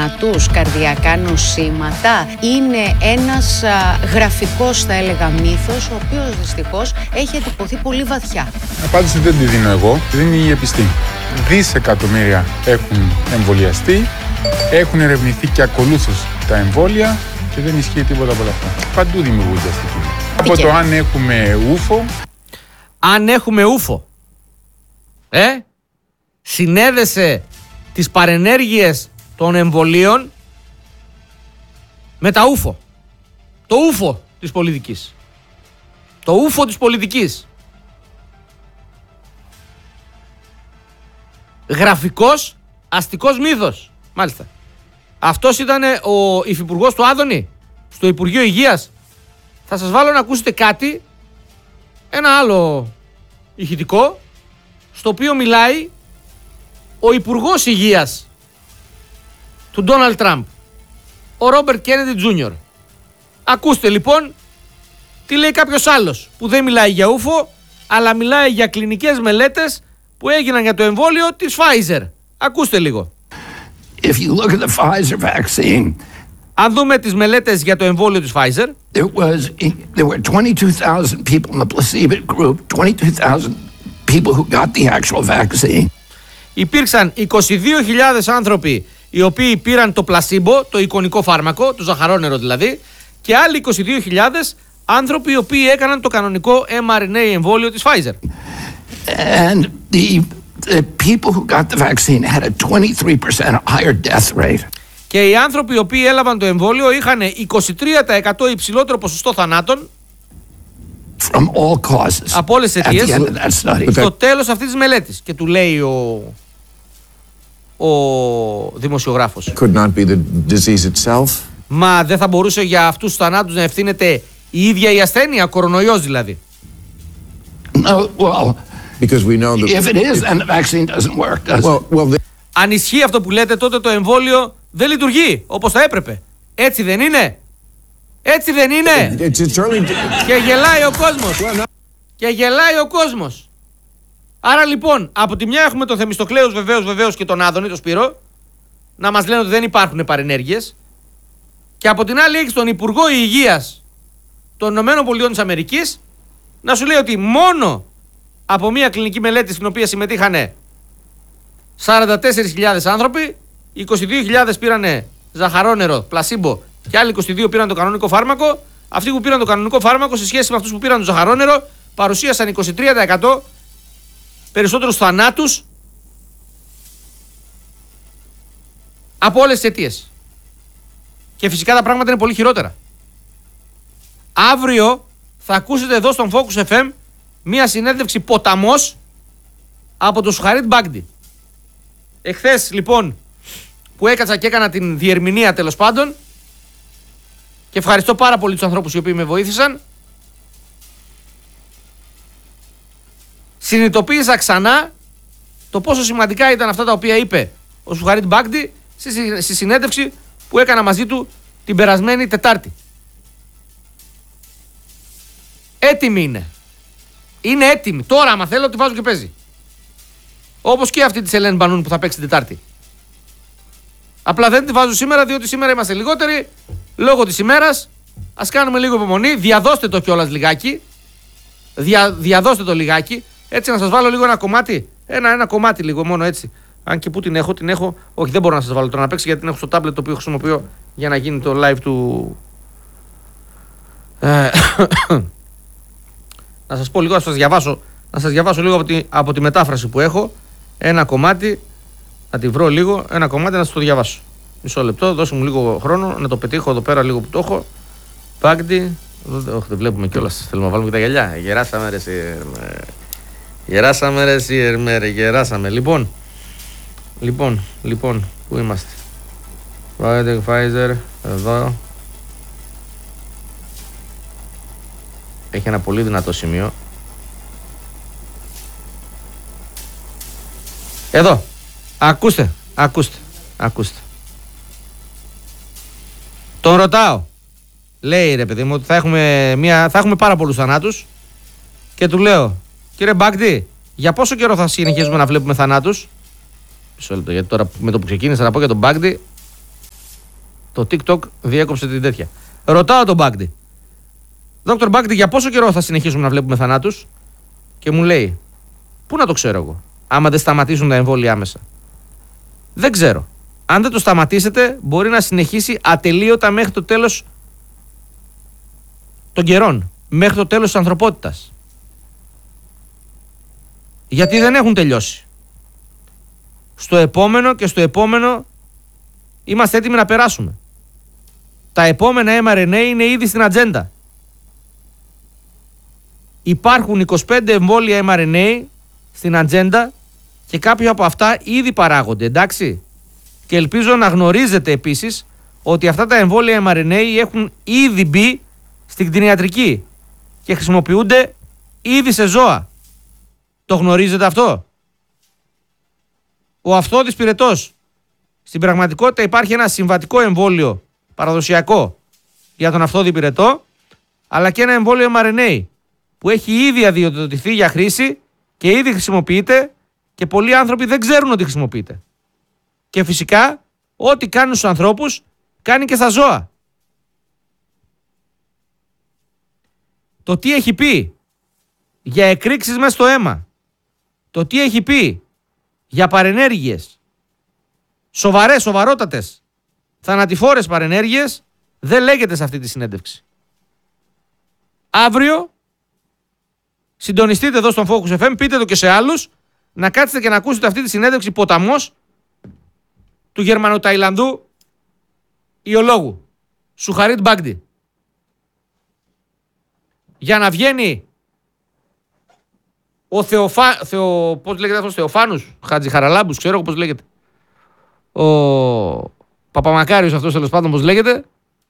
θανάτους, καρδιακά νοσήματα. Είναι ένας γραφικός, θα έλεγα, μύθος, ο οποίος δυστυχώς έχει εντυπωθεί πολύ βαθιά. Απάντηση δεν τη δίνω εγώ, τη δίνει η επιστήμη. Δισεκατομμύρια έχουν εμβολιαστεί, έχουν ερευνηθεί και ακολούθως τα εμβόλια και δεν ισχύει τίποτα από όλα αυτά. Παντού δημιουργούνται αστικοί. Από το αν έχουμε ούφο. Αν έχουμε ούφο. Συνέδεσε τις παρενέργειες των εμβολίων με τα ούφο. Το ούφο της πολιτικής. Το ούφο της πολιτικής. Γραφικός αστικός μύθος. Μάλιστα. Αυτός ήταν ο υφυπουργός του Άδωνη στο Υπουργείο Υγείας. Θα σας βάλω να ακούσετε κάτι, ένα άλλο ηχητικό, στο οποίο μιλάει ο Υπουργός Υγείας του Ντόναλντ Τραμπ, ο Ρόμπερτ Κέννεντι Τζούνιορ. Ακούστε λοιπόν τι λέει κάποιος άλλος που δεν μιλάει για ούφο, αλλά μιλάει για κλινικές μελέτες που έγιναν για το εμβόλιο της Pfizer. Ακούστε λίγο. If you look at the Pfizer vaccine, αν δούμε τις μελέτες για το εμβόλιο της Pfizer, there were 22,000 people in the placebo group, 22,000 people who got the actual vaccine. Υπήρξαν 22.000 άνθρωποι οι οποίοι πήραν το πλασίμπο, το εικονικό φάρμακο, το ζαχαρόνερο δηλαδή, και άλλοι 22.000 άνθρωποι οι οποίοι έκαναν το κανονικό mRNA εμβόλιο της Pfizer. And the people who got the vaccine had a 23% higher death rate. Και οι άνθρωποι οι οποίοι έλαβαν το εμβόλιο είχαν 23% υψηλότερο ποσοστό θανάτων from all causes, από όλες τις αιτίες στο τέλος αυτής της μελέτης. Και του λέει ο δημοσιογράφος, Could not be the disease itself. Μα δεν θα μπορούσε για αυτούς τους θανάτους να ευθύνεται η ίδια η ασθένεια, κορονοϊός δηλαδή? No, well, because we know that if it is, then the vaccine doesn't work, does it? Αν ισχύει αυτό που λέτε, τότε το εμβόλιο δεν λειτουργεί όπως θα έπρεπε. Έτσι δεν είναι? Έτσι δεν είναι? Και γελάει ο κόσμος. Και γελάει ο κόσμος. Άρα λοιπόν, από τη μια έχουμε τον Θεμιστοκλέους βεβαίως και τον Άδωνη, τον Σπύρο, να μας λένε ότι δεν υπάρχουν παρενέργειες. Και από την άλλη έχεις τον Υπουργό Υγείας των ΗΠΑ να σου λέει ότι μόνο από μια κλινική μελέτη στην οποία συμμετείχαν 44.000 άνθρωποι, 22.000 πήρανε ζαχαρόνερο, πλασίμπο, και άλλοι 22 πήραν το κανονικό φάρμακο. Αυτοί που πήραν το κανονικό φάρμακο σε σχέση με αυτούς που πήραν το ζαχαρόνερο παρουσίασαν 23% περισσότερους θανάτους από όλες τις αιτίες. Και φυσικά τα πράγματα είναι πολύ χειρότερα. Αύριο θα ακούσετε εδώ στον Focus FM μία συνέντευξη ποταμός από τον Σουχαρίτ Μπάγντι. Εχθές λοιπόν που έκατσα και έκανα την διερμηνία, τέλος πάντων, και ευχαριστώ πάρα πολύ τους ανθρώπους οι οποίοι με βοήθησαν, συνειδητοποίησα ξανά το πόσο σημαντικά ήταν αυτά τα οποία είπε ο Σουχαρίτ Μπάγντι στη συνέντευξη που έκανα μαζί του την περασμένη Τετάρτη. Έτοιμη είναι. Είναι έτοιμη. Τώρα, άμα θέλω, τη βάζω και παίζει. Όπως και αυτή της Ελένη Μπανούν που θα παίξει την Τετάρτη. Απλά δεν τη βάζω σήμερα, διότι σήμερα είμαστε λιγότεροι λόγω της ημέρας. Ας κάνουμε λίγο υπομονή. Διαδώστε το κιόλας λιγάκι. Διαδώστε το λιγάκι. Έτσι να σας βάλω λίγο ένα κομμάτι. Ένα κομμάτι λίγο μόνο έτσι. Αν και πού την έχω. Όχι, δεν μπορώ να σας βάλω τώρα να παίξει γιατί την έχω στο tablet το οποίο χρησιμοποιώ για να γίνει το live του. Να σας πω λίγο, να σας διαβάσω λίγο από τη μετάφραση που έχω. Ένα κομμάτι, να τη βρω λίγο, ένα κομμάτι να σας το διαβάσω. Μισό λεπτό, δώσε μου λίγο χρόνο να το πετύχω εδώ πέρα λίγο που το έχω. Μπάγντι, όχι δεν βλέπουμε κιόλας, θέλουμε να βάλουμε και τα γυαλιά. Γεράσαμε. Λοιπόν, πού είμαστε? Pfizer, εδώ. Έχει ένα πολύ δυνατό σημείο. Εδώ. Ακούστε. Τον ρωτάω. Λέει ρε παιδί μου ότι θα έχουμε πάρα πολλούς θανάτους. Και του λέω, κύριε Μπάγντι, για πόσο καιρό θα συνεχίζουμε να βλέπουμε θανάτους? Μισό λεπτό, γιατί τώρα με το που ξεκίνησα να πω για τον Μπάγντι. Το TikTok διέκοψε την τέτοια. Ρωτάω τον Μπάγκτη. Δόκτωρ Μπάγκτη, για πόσο καιρό θα συνεχίσουμε να βλέπουμε θανάτους? Και μου λέει, πού να το ξέρω εγώ, άμα δεν σταματήσουν τα εμβόλια άμεσα. Δεν ξέρω. Αν δεν το σταματήσετε, μπορεί να συνεχίσει ατελείωτα μέχρι το τέλος των καιρών. Μέχρι το τέλος της ανθρωπότητας. Γιατί δεν έχουν τελειώσει. Στο επόμενο και στο επόμενο είμαστε έτοιμοι να περάσουμε. Τα επόμενα mRNA είναι ήδη στην ατζέντα. Υπάρχουν 25 εμβόλια mRNA στην ατζέντα και κάποια από αυτά ήδη παράγονται, εντάξει. Και ελπίζω να γνωρίζετε επίσης ότι αυτά τα εμβόλια mRNA έχουν ήδη μπει στην κτηνιατρική και χρησιμοποιούνται ήδη σε ζώα. Το γνωρίζετε αυτό? Ο Αυθόδης πυρετός. Στην πραγματικότητα υπάρχει ένα συμβατικό εμβόλιο παραδοσιακό για τον Αυθόδη πυρετό, αλλά και ένα εμβόλιο mRNA που έχει ήδη αδειοδοτηθεί για χρήση και ήδη χρησιμοποιείται και πολλοί άνθρωποι δεν ξέρουν ότι χρησιμοποιείται. Και φυσικά ό,τι κάνουν στους ανθρώπους κάνει και στα ζώα. Το τι έχει πει για εκρήξεις μέσα στο αίμα, το τι έχει πει για παρενέργειες, σοβαρότατες, θανατηφόρες παρενέργειες, δεν λέγεται σε αυτή τη συνέντευξη. Αύριο συντονιστείτε εδώ στον Focus FM, πείτε το και σε άλλους, να κάτσετε και να ακούσετε αυτή τη συνέντευξη ποταμός του Γερμανοταϊλανδού ιολόγου Σουχαρίτ Μπάγκτη. Για να βγαίνει ο πώς λέγεται αυτός, Θεοφάνους Χατζηχαραλάμπους, ξέρω πώς λέγεται, ο Παπαμακάριος αυτός, τέλος πάντων πώς λέγεται,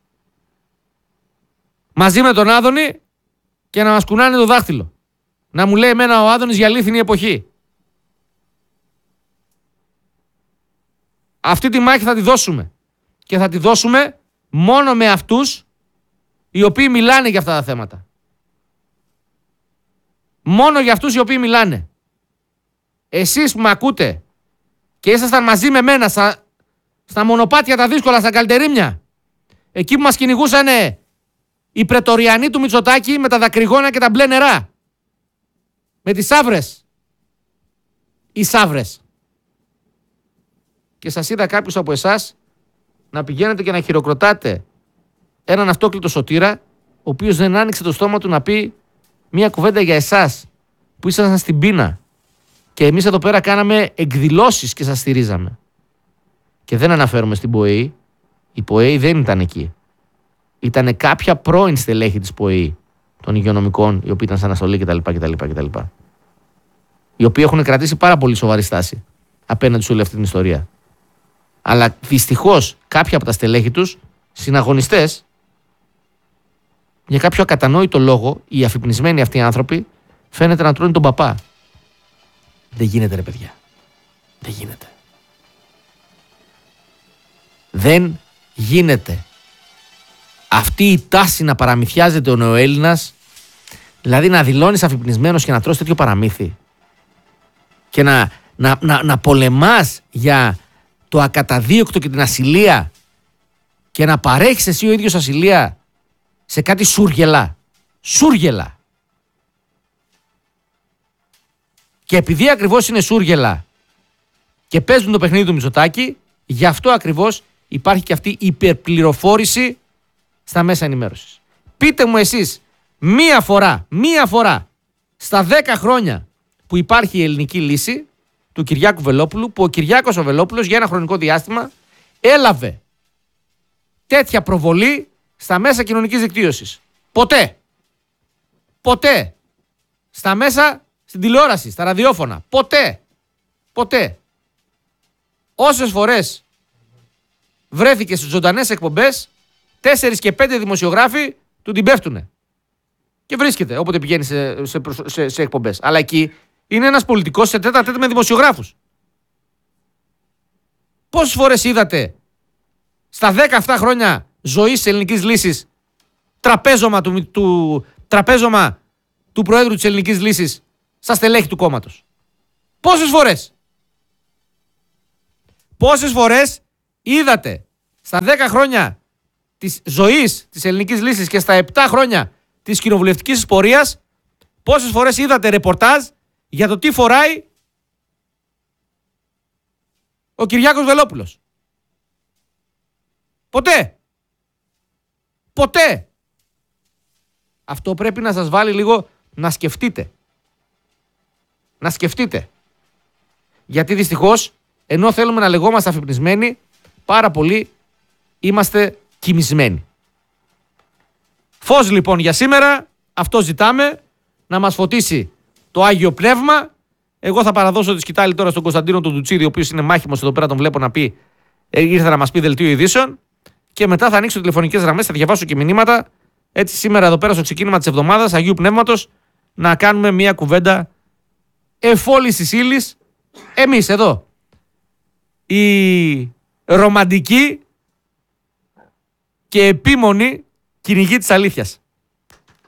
μαζί με τον Άδωνη και να μας κουνάνε το δάχτυλο. Να μου λέει εμένα ο Άδωνης για αλήθινη εποχή. Αυτή τη μάχη θα τη δώσουμε. Και θα τη δώσουμε μόνο με αυτούς οι οποίοι μιλάνε για αυτά τα θέματα. Μόνο για αυτούς οι οποίοι μιλάνε. Εσείς που με ακούτε και ήσασταν μαζί με μένα στα μονοπάτια τα δύσκολα, στα καλτερίμια, εκεί που μας κυνηγούσανε οι πρετοριανοί του Μητσοτάκη με τα δακρυγόνα και τα μπλε νερά, με τις σαύρες, οι σαύρες, και σας είδα κάποιους από εσάς να πηγαίνετε και να χειροκροτάτε έναν αυτόκλητο σωτήρα, ο οποίος δεν άνοιξε το στόμα του να πει μία κουβέντα για εσάς που ήσασταν στην πείνα και εμείς εδώ πέρα κάναμε εκδηλώσεις και σας στηρίζαμε. Και δεν αναφέρομαι στην ΠΟΕΗ. Η ΠΟΕΗ δεν ήταν εκεί. Ήτανε κάποια πρώην στελέχη της ΠΟΕΗ, των υγειονομικών, οι οποίοι ήταν σαν αναστολή κτλ. Οι οποίοι έχουν κρατήσει πάρα πολύ σοβαρή στάση απέναντι σε όλη αυτή την ιστορία. Αλλά δυστυχώς κάποια από τα στελέχη τους, συναγωνιστές, για κάποιο ακατανόητο λόγο, οι αφυπνισμένοι αυτοί οι άνθρωποι φαίνεται να τρώνε τον παπά. Δεν γίνεται, ρε παιδιά. Δεν γίνεται. Δεν γίνεται. Αυτή η τάση να παραμυθιάζεται ο νεοέλληνας, δηλαδή να δηλώνεις αφυπνισμένος και να τρως τέτοιο παραμύθι και να πολεμάς για το ακαταδίωκτο και την ασυλία και να παρέχεις εσύ ο ίδιος ασυλία σε κάτι σούργελα. Σούργελα. Και επειδή ακριβώς είναι σούργελα και παίζουν το παιχνίδι του Μητσοτάκη, γι' αυτό ακριβώς υπάρχει και αυτή η υπερπληροφόρηση στα μέσα ενημέρωσης. Πείτε μου εσείς μία φορά στα 10 χρόνια που υπάρχει η ελληνική λύση του Κυριάκου Βελόπουλου, που ο Κυριάκος ο Βελόπουλος για ένα χρονικό διάστημα έλαβε τέτοια προβολή στα μέσα κοινωνικής δικτύωσης. Ποτέ. Στα μέσα, στην τηλεόραση, στα ραδιόφωνα. Ποτέ. Όσες φορές βρέθηκε στις ζωντανές εκπομπές, 4 και 5 δημοσιογράφοι του την πέφτουνε. Και βρίσκεται όποτε πηγαίνει σε εκπομπές. Αλλά εκεί είναι ένας πολιτικός σε τέτα-τέτα με δημοσιογράφους. Πόσες φορές είδατε στα 10 αυτά χρόνια ζωής της ελληνικής λύσης τραπέζωμα του Προέδρου της ελληνικής λύσης στα στελέχη του κόμματος? Πόσες φορές είδατε στα 10 χρόνια της ζωής της ελληνικής λύσης και στα 7 χρόνια της κοινοβουλευτικής πορείας, πόσες φορές είδατε ρεπορτάζ για το τι φοράει ο Κυριάκος Βελόπουλος? Ποτέ. Ποτέ. Αυτό πρέπει να σας βάλει λίγο να σκεφτείτε. Να σκεφτείτε. Γιατί δυστυχώς, ενώ θέλουμε να λεγόμαστε αφυπνισμένοι, πάρα πολύ είμαστε κοιμισμένοι. Φως λοιπόν για σήμερα, αυτό ζητάμε, να μας φωτίσει το Άγιο Πνεύμα. Εγώ θα παραδώσω τη σκητάλη τώρα στον Κωνσταντίνο τον Τουτσίδη, ο οποίος είναι μάχημος εδώ πέρα, τον βλέπω να πει, ήρθε να μας πει δελτίο ειδήσεων. Και μετά θα ανοίξω τηλεφωνικές γραμμές, θα διαβάσω και μηνύματα. Έτσι σήμερα εδώ πέρα στο ξεκίνημα της εβδομάδας Αγίου Πνεύματος να κάνουμε μια κουβέντα εφόλησης ύλης. Εμείς εδώ, η ρομαντική και επίμονη κυνηγή της αλήθειας.